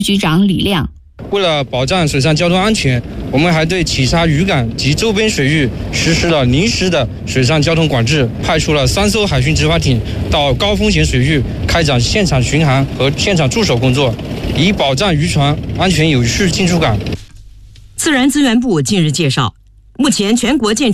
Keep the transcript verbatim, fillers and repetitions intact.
局长李亮。 为了保障水上交通安全，我们还对启沙渔港及周边水域实施了临时的水上交通管制，派出了三艘海巡执法艇到高风险水域开展现场巡航和现场驻守工作，以保障渔船安全有序进出港。 自然资源部近日介绍，目前全国建